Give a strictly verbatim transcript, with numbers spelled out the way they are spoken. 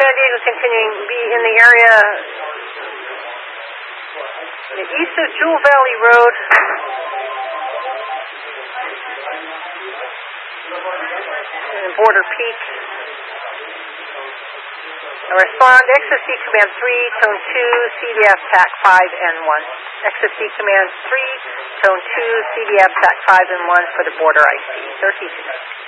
San Diego continuing to be in the area east of Jewel Valley Road. And Border Peak. Respond, X S C Command three, Tone two, C D F T A C five and one. X S C Command three, Tone two, C D F T A C five and one for the border I C. thirty-two.